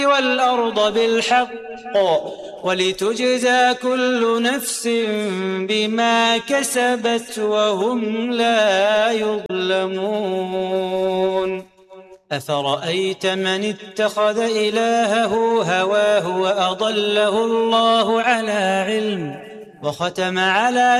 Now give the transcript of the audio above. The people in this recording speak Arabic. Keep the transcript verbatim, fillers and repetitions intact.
والأرض بالحق ولتجزى كل نفس بما كسبت وهم لا يظلمون أفرأيت من اتخذ إلهه هواه وأضله الله على علم وختم على